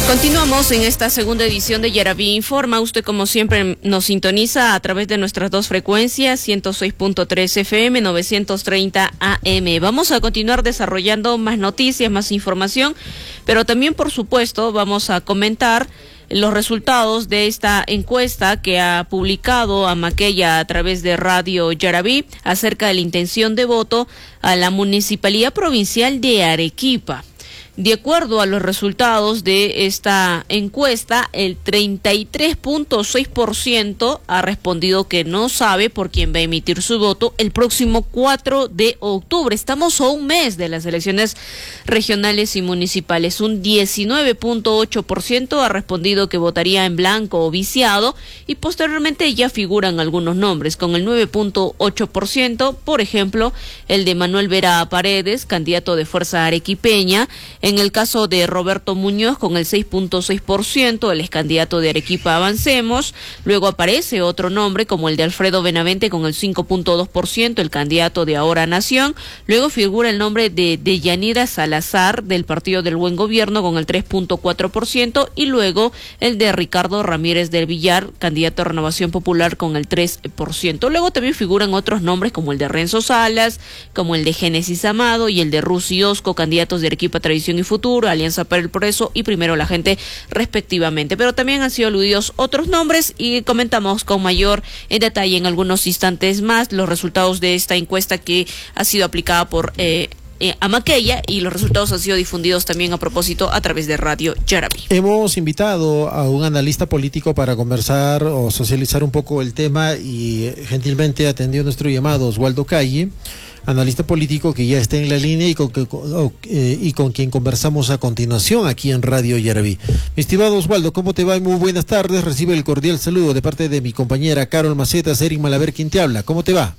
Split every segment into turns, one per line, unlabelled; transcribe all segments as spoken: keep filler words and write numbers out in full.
Continuamos en esta segunda edición de Yaraví Informa. Usted, como siempre, nos sintoniza a través de nuestras dos frecuencias, ciento seis punto tres F M, novecientos treinta A M. Vamos a continuar desarrollando más noticias, más información, pero también, por supuesto, vamos a comentar los resultados de esta encuesta que ha publicado Amaqueya a través de Radio Yaraví acerca de la intención de voto a la Municipalidad Provincial de Arequipa. De acuerdo a los resultados de esta encuesta, el treinta y tres punto seis por ciento ha respondido que no sabe por quién va a emitir su voto el próximo cuatro de octubre. Estamos a un mes de las elecciones regionales y municipales. Un diecinueve punto ocho por ciento ha respondido que votaría en blanco o viciado, y posteriormente ya figuran algunos nombres, con el nueve punto ocho por ciento, por ejemplo, el de Manuel Vera Paredes, candidato de Fuerza Arequipeña. En el caso de Roberto Muñoz, con el seis punto seis por ciento, el ex candidato de Arequipa Avancemos. Luego aparece otro nombre, como el de Alfredo Benavente, con el cinco punto dos por ciento, el candidato de Ahora Nación. Luego figura el nombre de Deyanira Salazar, del Partido del Buen Gobierno, con el tres punto cuatro por ciento. Y luego el de Ricardo Ramírez del Villar, candidato a Renovación Popular, con el tres por ciento. Luego también figuran otros nombres, como el de Renzo Salas, como el de Génesis Amado y el de Rusi Osco, candidatos de Arequipa Tradición y Futuro, Alianza para el Progreso y Primero la Gente, respectivamente. Pero también han sido aludidos otros nombres y comentamos con mayor en detalle en algunos instantes más los resultados de esta encuesta que ha sido aplicada por eh, eh, Amaqueya, y los resultados han sido difundidos también a propósito a través de Radio Yaraví.
Hemos invitado a un analista político para conversar o socializar un poco el tema, y gentilmente atendió nuestro llamado Oswaldo Calle, analista político que ya está en la línea y con, que, eh, y con quien conversamos a continuación aquí en Radio Yaraví. Mi estimado Oswaldo, ¿cómo te va? Muy buenas tardes. Recibe el cordial saludo de parte de mi compañera Carol Macetas, Eric Malaver, quien te habla. ¿Cómo te va?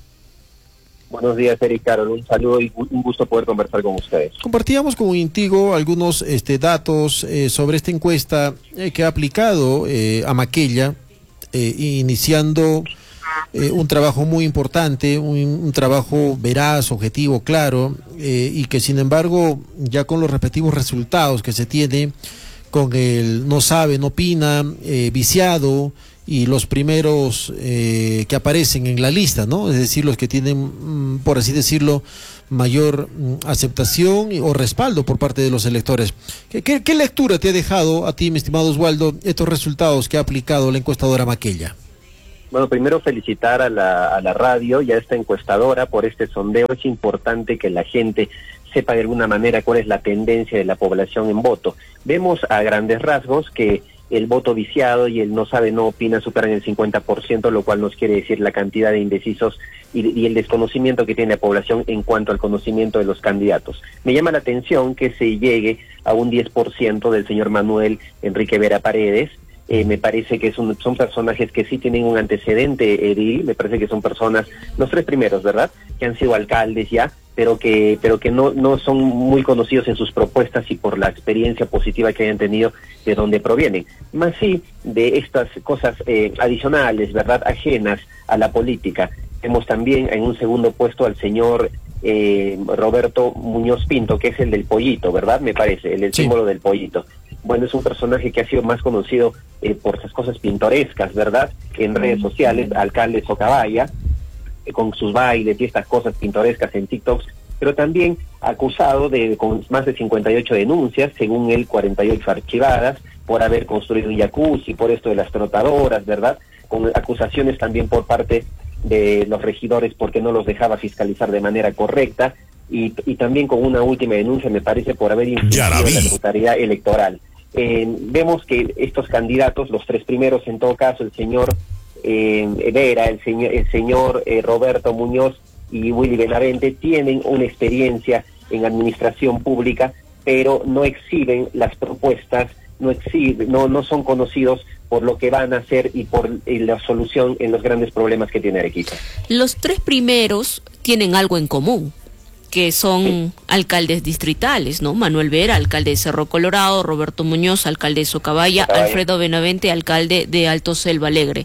Buenos días, Eric, Carol. Un saludo y un gusto poder conversar con ustedes.
Compartíamos con Intigo algunos este, datos eh, sobre esta encuesta eh, que ha aplicado eh, Amaqueya, eh, iniciando Eh, un trabajo muy importante, un, un trabajo veraz, objetivo, claro, eh, y que sin embargo ya con los respectivos resultados que se tiene, con el no sabe, no opina, eh, viciado, y los primeros eh, que aparecen en la lista, ¿no? Es decir, los que tienen, por así decirlo, mayor aceptación o respaldo por parte de los electores. ¿Qué, qué, qué lectura te ha dejado a ti, mi estimado Oswaldo, estos resultados que ha aplicado la encuestadora Amaqueya?
Bueno, primero felicitar a la, a la radio y a esta encuestadora por este sondeo. Es importante que la gente sepa de alguna manera cuál es la tendencia de la población en voto. Vemos a grandes rasgos que el voto viciado y el no sabe, no opina superan el cincuenta por ciento, lo cual nos quiere decir la cantidad de indecisos y, y el desconocimiento que tiene la población en cuanto al conocimiento de los candidatos. Me llama la atención que se llegue a un diez por ciento del señor Manuel Enrique Vera Paredes. Eh, me parece que son, son personajes que sí tienen un antecedente, Edil. Me parece que son personas, los tres primeros, ¿verdad?, que han sido alcaldes ya, pero que pero que no no son muy conocidos en sus propuestas y por la experiencia positiva que hayan tenido de donde provienen. Más sí, de estas cosas eh, adicionales, ¿verdad?, ajenas a la política. Vemos también en un segundo puesto al señor eh, Roberto Muñoz Pinto, que es el del pollito, ¿verdad?, me parece, el, el sí. símbolo del pollito. Bueno, es un personaje que ha sido más conocido eh, por esas cosas pintorescas, ¿verdad?, en redes sociales, alcalde Socabaya, eh, con sus bailes y estas cosas pintorescas en TikToks, pero también acusado de con más de cincuenta y ocho denuncias, según él cuarenta y ocho archivadas, por haber construido un jacuzzi, por esto de las trotadoras, ¿verdad?, con acusaciones también por parte de los regidores porque no los dejaba fiscalizar de manera correcta, y, y también con una última denuncia, me parece, por haber infringido la tributaridad electoral. Eh, vemos que estos candidatos, los tres primeros en todo caso, el señor eh, Vera, el señor, el señor eh, Roberto Muñoz y Willy Benavente, tienen una experiencia en administración pública, pero no exhiben las propuestas, no exhiben, no, no son conocidos por lo que van a hacer y por eh, la solución en los grandes problemas que tiene Arequipa.
Los tres primeros tienen algo en común, que son sí. alcaldes distritales, ¿no? Manuel Vera, alcalde de Cerro Colorado; Roberto Muñoz, alcalde de Socabaya; Socabaya. Alfredo Benavente, alcalde de Alto Selva Alegre.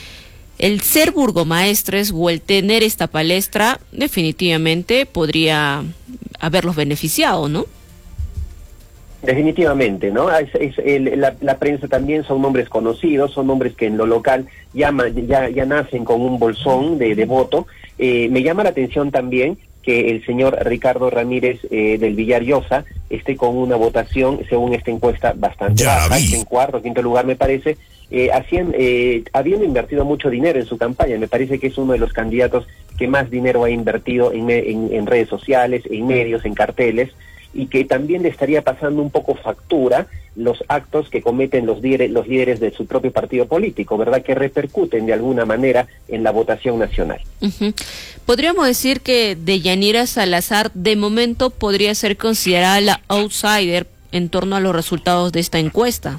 El ser burgomaestres o el tener esta palestra definitivamente podría haberlos beneficiado, ¿no?
Definitivamente, ¿no? Es, es, el, la, la prensa también son nombres conocidos, son nombres que en lo local llama, ya, ya nacen con un bolsón de, de voto. Eh, me llama la atención también que el señor Ricardo Ramírez eh, del Villar Llosa esté con una votación, según esta encuesta, bastante baja, en cuarto, quinto lugar me parece, eh, hacían, eh, habiendo invertido mucho dinero en su campaña. Me parece que es uno de los candidatos que más dinero ha invertido en, en, en redes sociales, en medios, en carteles, y que también le estaría pasando un poco factura los actos que cometen los líderes, los líderes de su propio partido político, ¿verdad? Que repercuten de alguna manera en la votación nacional.
Uh-huh. Podríamos decir que Deyanira Salazar de momento podría ser considerada la outsider en torno a los resultados de esta encuesta.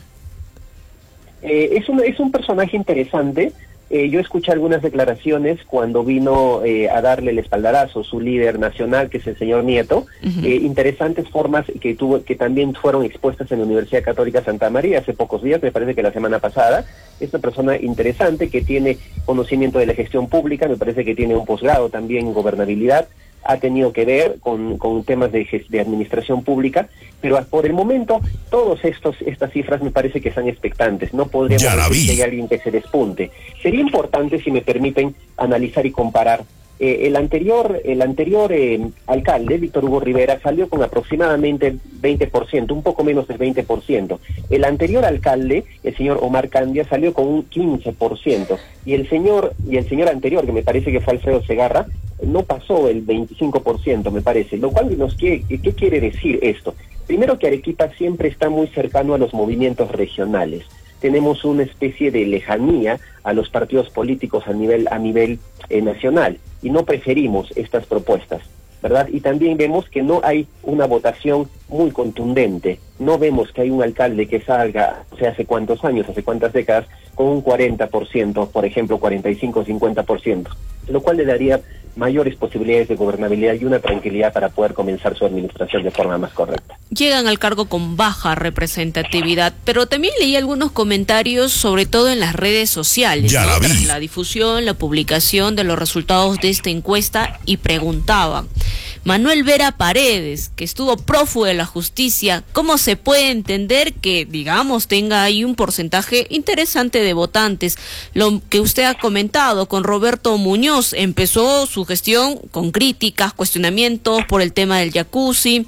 Eh, es, un, es un personaje interesante. Eh, yo escuché algunas declaraciones cuando vino eh, a darle el espaldarazo su líder nacional, que es el señor Nieto. Uh-huh. eh, interesantes formas que tuvo, que también fueron expuestas en la Universidad Católica Santa María hace pocos días, me parece que la semana pasada. Es una persona interesante que tiene conocimiento de la gestión pública, me parece que tiene un posgrado también en gobernabilidad, ha tenido que ver con, con temas de, de administración pública, pero por el momento todos estos estas cifras me parece que son expectantes. No podríamos decir que hay alguien que se despunte. Sería importante, si me permiten, analizar y comparar. Eh, el anterior el anterior eh, alcalde, Víctor Hugo Rivera, salió con aproximadamente veinte por ciento, un poco menos del veinte por ciento. El anterior alcalde, el señor Omar Candia, salió con un quince por ciento. Y el señor y el señor anterior, que me parece que fue Alfredo Segarra, no pasó el veinticinco por ciento, me parece. Lo cual nos quiere, ¿qué quiere decir esto? Primero, que Arequipa siempre está muy cercano a los movimientos regionales. Tenemos una especie de lejanía a los partidos políticos a nivel a nivel eh, nacional, y no preferimos estas propuestas, ¿verdad? Y también vemos que no hay una votación muy contundente. No vemos que hay un alcalde que salga, o sea, hace cuántos años, hace cuántas décadas, con un cuarenta por ciento, por ejemplo, cuarenta y cinco, cincuenta por ciento, lo cual le daría mayores posibilidades de gobernabilidad y una tranquilidad para poder comenzar su administración de forma más correcta.
Llegan al cargo con baja representatividad, pero también leí algunos comentarios, sobre todo en las redes sociales,
ya la,
¿no? Tras la difusión, la publicación de los resultados de esta encuesta, y preguntaban: Manuel Vera Paredes, que estuvo prófugo de la justicia, ¿cómo se puede entender que, digamos, tenga ahí un porcentaje interesante de votantes? Lo que usted ha comentado con Roberto Muñoz, empezó su gestión con críticas, cuestionamientos por el tema del jacuzzi,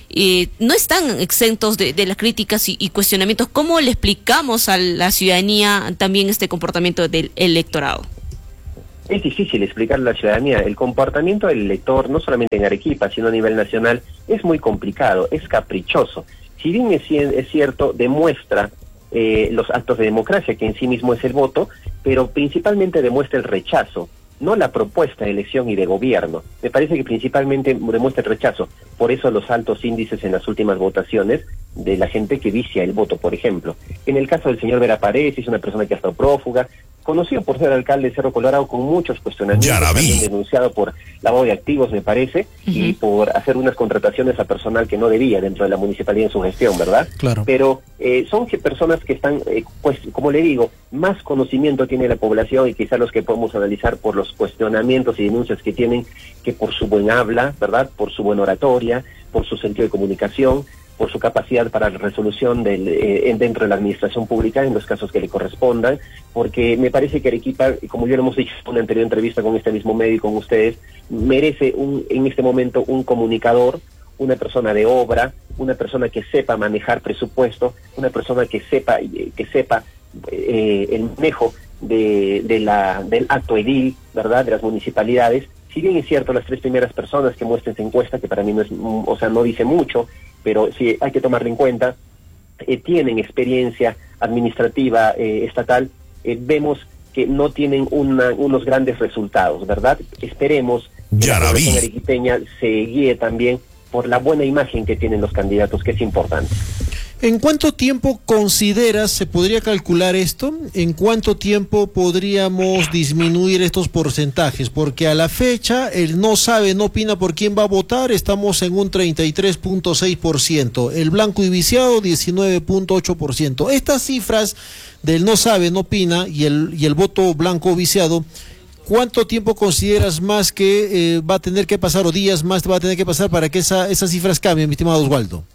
y no están exentos de, de las críticas y, y cuestionamientos. ¿Cómo le explicamos a la ciudadanía también este comportamiento del electorado?
Es difícil explicarle a la ciudadanía. El comportamiento del elector, no solamente en Arequipa, sino a nivel nacional, es muy complicado, es caprichoso. Si bien es, es cierto, demuestra eh, los actos de democracia, que en sí mismo es el voto, pero principalmente demuestra el rechazo, no la propuesta de elección y de gobierno. Me parece que principalmente demuestra el rechazo. Por eso los altos índices en las últimas votaciones de la gente que vicia el voto, por ejemplo. En el caso del señor Vera Paredes, es una persona que ha estado prófuga, conocido por ser alcalde de Cerro Colorado, con muchos cuestionamientos, también denunciado por lavado de activos, me parece, uh-huh. y por hacer unas contrataciones a personal que no debía dentro de la municipalidad en su gestión, ¿verdad?
Claro.
Pero eh, son personas que están, eh, pues, como le digo, más conocimiento tiene la población, y quizás los que podemos analizar por los cuestionamientos y denuncias que tienen, que por su buen habla, ¿verdad? Por su buena oratoria, por su sentido de comunicación, por su capacidad para la resolución del, eh, dentro de la administración pública en los casos que le correspondan, porque me parece que Arequipa, como ya lo hemos dicho en una anterior entrevista con este mismo medio y con ustedes, merece un, en este momento un comunicador, una persona de obra, una persona que sepa manejar presupuesto, una persona que sepa que sepa eh, el manejo de, de la, del acto edil, ¿verdad?, de las municipalidades. Si bien es cierto, las tres primeras personas que muestran esta encuesta, que para mí no es, o sea, no dice mucho, pero sí hay que tomarlo en cuenta, eh, tienen experiencia administrativa eh, estatal, eh, vemos que no tienen una, unos grandes resultados, ¿verdad? Esperemos que la población arequipeña se guíe también por la buena imagen que tienen los candidatos, que es importante.
¿En cuánto tiempo consideras se podría calcular esto? ¿En cuánto tiempo podríamos disminuir estos porcentajes? Porque a la fecha el no sabe, no opina por quién va a votar, estamos en un treinta y tres punto seis por ciento, el blanco y viciado diecinueve punto ocho por ciento. Estas cifras del no sabe, no opina y el, y el voto blanco viciado, ¿cuánto tiempo consideras más que eh, va a tener que pasar, o días más va a tener que pasar para que esa, esas cifras cambien, mi estimado Oswaldo?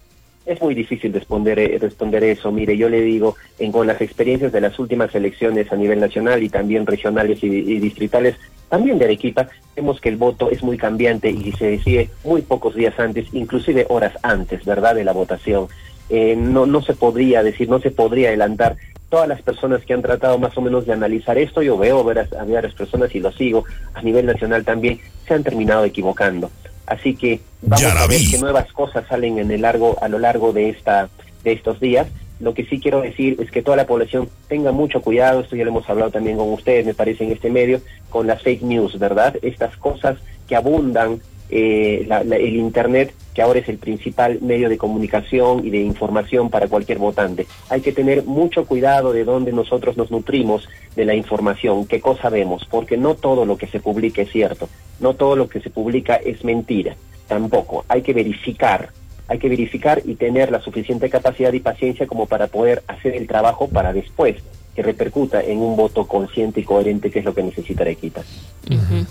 Es muy difícil responder eh, responder eso. Mire, yo le digo, en, con las experiencias de las últimas elecciones a nivel nacional y también regionales y, y distritales, también de Arequipa, vemos que el voto es muy cambiante y se decide muy pocos días antes, inclusive horas antes, ¿verdad?, de la votación. Eh, no, no se podría decir, no se podría adelantar. Todas las personas que han tratado más o menos de analizar esto, yo veo ver a, a varias personas y lo sigo, a nivel nacional también, se han terminado equivocando. Así que vamos a ver qué nuevas cosas salen en el largo, a lo largo de esta, de estos días. Lo que sí quiero decir es que toda la población tenga mucho cuidado, esto ya lo hemos hablado también con ustedes, me parece, en este medio, con las fake news, ¿verdad? Estas cosas que abundan, eh, la, la, el Internet, que ahora es el principal medio de comunicación y de información para cualquier votante. Hay que tener mucho cuidado de dónde nosotros nos nutrimos de la información, qué cosa vemos, porque no todo lo que se publica es cierto, no todo lo que se publica es mentira, tampoco. Hay que verificar, hay que verificar y tener la suficiente capacidad y paciencia como para poder hacer el trabajo para después que repercuta en un voto consciente y coherente, que es lo que necesita Arequipa.
Uh-huh.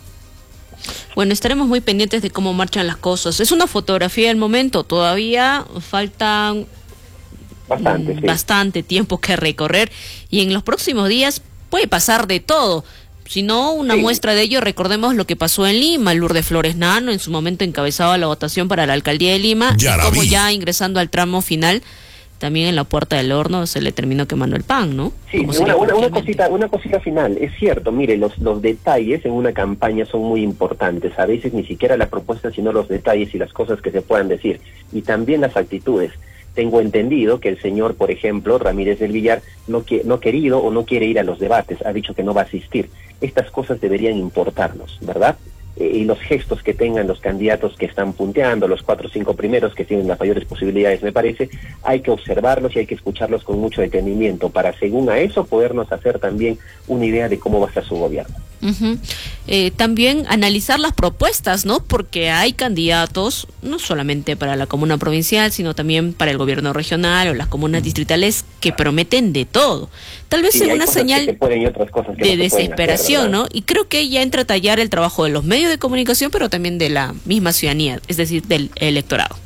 Bueno, estaremos muy pendientes de cómo marchan las cosas. Es una fotografía del momento, todavía faltan bastante, mm, sí. bastante tiempo que recorrer y en los próximos días puede pasar de todo. Si no, una sí. muestra de ello, recordemos lo que pasó en Lima. Lourdes Flores Nano en su momento encabezaba la votación para la alcaldía de Lima, ya y como vi. ya ingresando al tramo final, también en la puerta del horno se le terminó quemando el pan, ¿no?
Sí, una, una, una cosita una cosita final. Es cierto, mire, los, los detalles en una campaña son muy importantes. A veces ni siquiera la propuesta, sino los detalles y las cosas que se puedan decir. Y también las actitudes. Tengo entendido que el señor, por ejemplo, Ramírez del Villar, no, que, no querido o no quiere ir a los debates. Ha dicho que no va a asistir. Estas cosas deberían importarnos, ¿verdad? Y los gestos que tengan los candidatos que están punteando, los cuatro o cinco primeros que tienen las mayores posibilidades, me parece, hay que observarlos y hay que escucharlos con mucho detenimiento para, según a eso, podernos hacer también una idea de cómo va a estar su gobierno.
Uh-huh. Eh, también analizar las propuestas, ¿no? Porque hay candidatos, no solamente para la comuna provincial, sino también para el gobierno regional o las comunas distritales, que prometen de todo. Tal vez sí, en una señal
y otras cosas que
de no desesperación, hacer, ¿no? Y creo que ya entra a tallar el trabajo de los medios de comunicación, pero también de la misma ciudadanía, es decir, del electorado.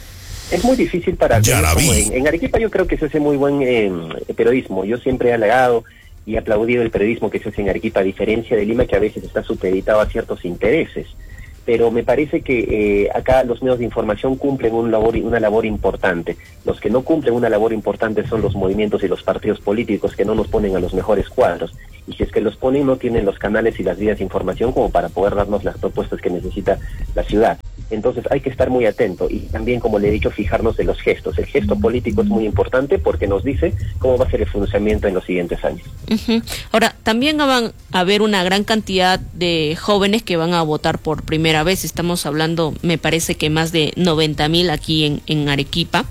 Es muy difícil para... En, en Arequipa yo creo que se hace muy buen eh, periodismo. Yo siempre he halagado y aplaudido el periodismo que se hace en Arequipa, a diferencia de Lima, que a veces está supeditado a ciertos intereses. Pero me parece que eh, acá los medios de información cumplen un labor, una labor importante. Los que no cumplen una labor importante son los movimientos y los partidos políticos, que no nos ponen a los mejores cuadros. Y si es que los ponen, no tienen los canales y las vías de información como para poder darnos las propuestas que necesita la ciudad. Entonces hay que estar muy atento y también, como le he dicho, fijarnos en los gestos. El gesto político es muy importante porque nos dice cómo va a ser el funcionamiento en los siguientes años.
Uh-huh. Ahora, también van a haber una gran cantidad de jóvenes que van a votar por primera vez. Estamos hablando, me parece que más de noventa mil aquí en, en Arequipa.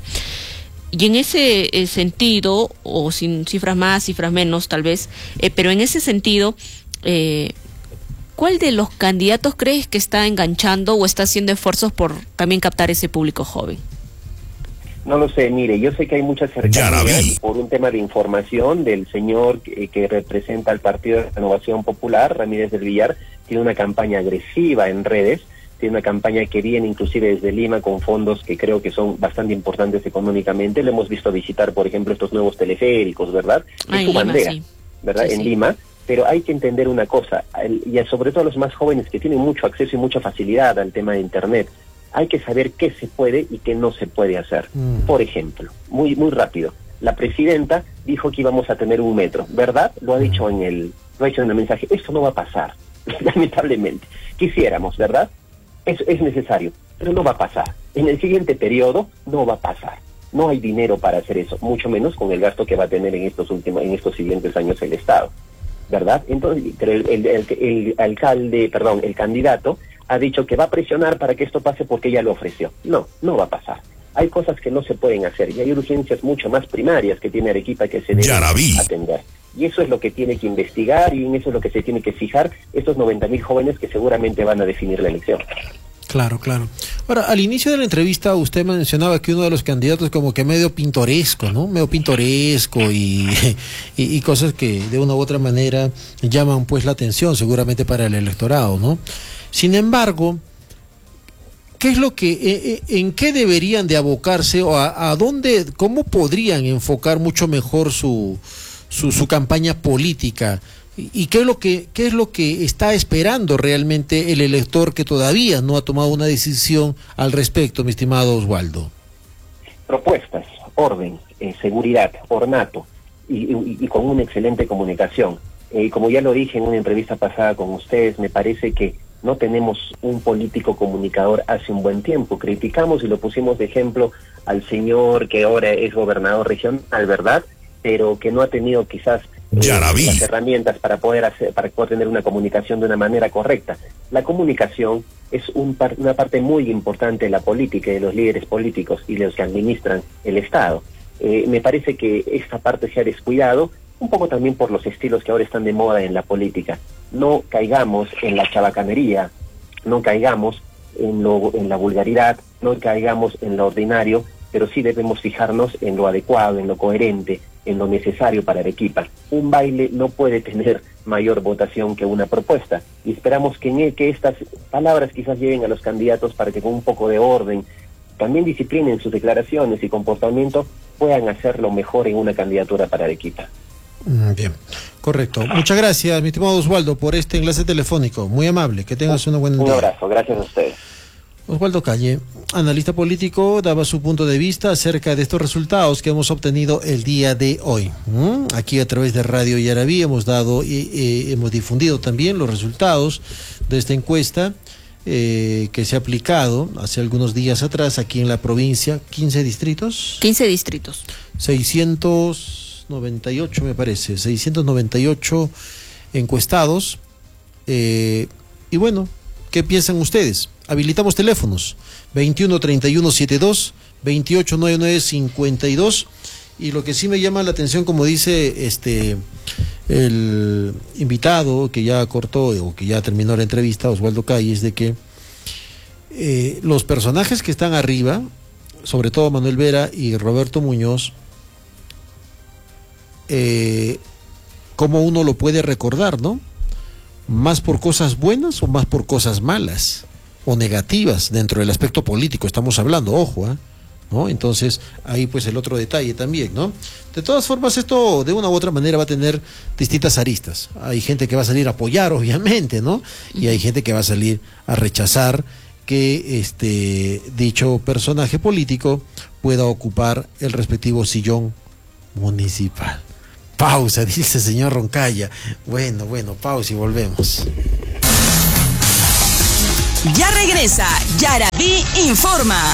Y en ese eh, sentido, o sin cifras más, cifras menos tal vez, eh, pero en ese sentido, eh, ¿cuál de los candidatos crees que está enganchando o está haciendo esfuerzos por también captar ese público joven?
No lo sé, mire, yo sé que hay muchas cercanías por un tema de información del señor que, que representa al Partido de Renovación Popular, Ramírez del Villar, tiene una campaña agresiva en redes, tiene una campaña que viene inclusive desde Lima con fondos que creo que son bastante importantes económicamente. Le hemos visto visitar, por ejemplo, estos nuevos teleféricos, ¿verdad? Es su bandera, sí. ¿verdad? Sí, en sí. Lima. Pero hay que entender una cosa, el, y sobre todo los más jóvenes que tienen mucho acceso y mucha facilidad al tema de Internet, hay que saber qué se puede y qué no se puede hacer. Mm. Por ejemplo, muy muy rápido, la presidenta dijo que íbamos a tener un metro, ¿verdad? Lo ha dicho en el, lo ha dicho en el mensaje. Esto no va a pasar, lamentablemente. Quisiéramos, ¿verdad? Es, es necesario, pero no va a pasar. En el siguiente periodo no va a pasar. No hay dinero para hacer eso, mucho menos con el gasto que va a tener en estos últimos, en estos siguientes años el Estado, ¿verdad? Entonces, pero el, el, el, el alcalde, perdón, el candidato ha dicho que va a presionar para que esto pase porque ella lo ofreció. No, no va a pasar. Hay cosas que no se pueden hacer y hay urgencias mucho más primarias que tiene Arequipa que se deben atender. Y eso es lo que tiene que investigar y en eso es lo que se tiene que fijar estos noventa mil jóvenes que seguramente van a definir la elección.
Claro, claro. Ahora, al inicio de la entrevista usted mencionaba que uno de los candidatos como que medio pintoresco, ¿no? Medio pintoresco y, y, y cosas que de una u otra manera llaman pues la atención seguramente para el electorado, ¿no? Sin embargo, ¿qué es lo que, eh, en qué deberían de abocarse o a, a dónde, cómo podrían enfocar mucho mejor su, su, su campaña política? ¿Y qué es lo que qué es lo que está esperando realmente el elector que todavía no ha tomado una decisión al respecto, mi estimado Oswaldo?
Propuestas, orden, eh, seguridad, ornato y, y, y con una excelente comunicación. Eh, como ya lo dije en una entrevista pasada con ustedes, me parece que no tenemos un político comunicador hace un buen tiempo. Criticamos y lo pusimos de ejemplo al señor que ahora es gobernador regional, ¿verdad? Pero que no ha tenido quizás eh, las herramientas para poder hacer, para poder tener una comunicación de una manera correcta. La comunicación es un par, una parte muy importante de la política y de los líderes políticos y de los que administran el Estado. Eh, me parece que esta parte se ha descuidado, un poco también por los estilos que ahora están de moda en la política. No caigamos en la chabacanería, no caigamos en, lo, en la vulgaridad, no caigamos en lo ordinario, pero sí debemos fijarnos en lo adecuado, en lo coherente, en lo necesario para Arequipa. Un baile no puede tener mayor votación que una propuesta, y esperamos que, en el, que estas palabras quizás lleguen a los candidatos para que con un poco de orden, también disciplinen sus declaraciones y comportamiento, puedan hacerlo mejor en una candidatura para Arequipa.
Bien, correcto. Muchas gracias, mi estimado Oswaldo, por este enlace telefónico. Muy amable, que tengas una buena
Un
día.
abrazo, gracias a ustedes.
Oswaldo Calle, analista político, daba su punto de vista acerca de estos resultados que hemos obtenido el día de hoy. ¿Mm? Aquí a través de Radio Yaraví hemos dado y eh, hemos difundido también los resultados de esta encuesta eh, que se ha aplicado hace algunos días atrás aquí en la provincia. ¿quince distritos?
quince distritos.
seiscientos noventa y ocho me parece, seiscientos noventa y ocho encuestados. Eh, y bueno, ¿qué piensan ustedes? Habilitamos teléfonos veintiuno treinta y uno setenta y dos, veintiocho noventa y nueve cincuenta y dos, y lo que sí me llama la atención, como dice este el invitado que ya cortó o que ya terminó la entrevista, Oswaldo Calle, es de que eh, los personajes que están arriba, sobre todo Manuel Vera y Roberto Muñoz, eh, ¿cómo uno lo puede recordar, no? ¿Más por cosas buenas o más por cosas malas o negativas dentro del aspecto político? Estamos hablando, ojo, ¿eh? ¿No? Entonces, ahí pues el otro detalle también, ¿no? De todas formas, esto de una u otra manera va a tener distintas aristas. Hay gente que va a salir a apoyar, obviamente, ¿no? Y hay gente que va a salir a rechazar que este dicho personaje político pueda ocupar el respectivo sillón municipal. Pausa, dice el señor Roncalla. Bueno, bueno, pausa y volvemos.
Ya regresa Yaraví Informa.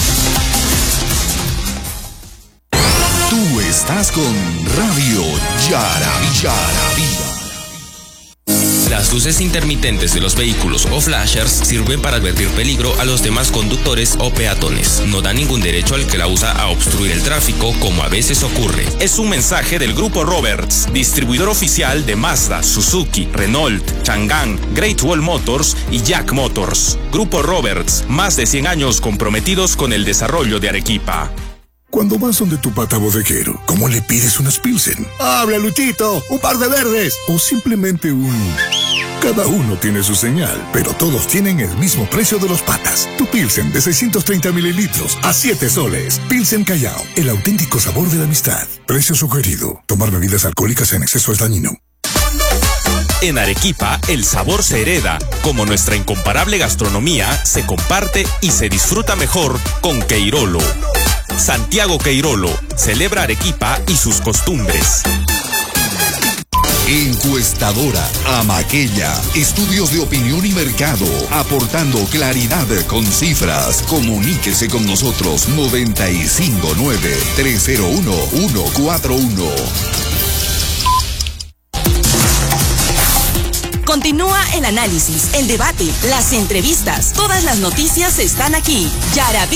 Tú estás con Radio Yaraví. Yaraví.
Las luces intermitentes de los vehículos o flashers sirven para advertir peligro a los demás conductores o peatones. No da ningún derecho al que la usa a obstruir el tráfico, como a veces ocurre. Es un mensaje del Grupo Roberts, distribuidor oficial de Mazda, Suzuki, Renault, Chang'an, Great Wall Motors y Jack Motors. Grupo Roberts, más de cien años comprometidos con el desarrollo de Arequipa.
Cuando vas donde tu pata bodeguero, ¿cómo le pides unas Pilsen? ¡Habla, Luchito! ¡Un par de verdes! O simplemente un... Cada uno tiene su señal, pero todos tienen el mismo precio de los patas. Tu Pilsen de seiscientos treinta mililitros a siete soles. Pilsen Callao, el auténtico sabor de la amistad. Precio sugerido. Tomar bebidas alcohólicas en exceso es dañino.
En Arequipa, el sabor se hereda, como nuestra incomparable gastronomía se comparte y se disfruta mejor con Queirolo. Santiago Queirolo celebra Arequipa y sus costumbres.
Encuestadora Amaquella. Estudios de opinión y mercado, aportando claridad con cifras. Comuníquese con nosotros noventa y cinco nueve, tres cero uno, uno cuatro uno.
Continúa el análisis, el debate, las entrevistas. Todas las noticias están aquí. Yaraví